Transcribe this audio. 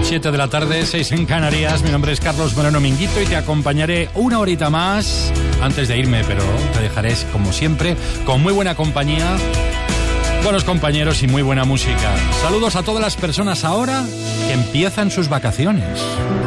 7 de la tarde, 6 en Canarias. Mi nombre es Carlos Moreno Minguito y te acompañaré una horita más antes de irme, pero te dejaré, como siempre, con muy buena compañía, buenos compañeros y muy buena música. Saludos a todas las personas ahora que empiezan sus vacaciones.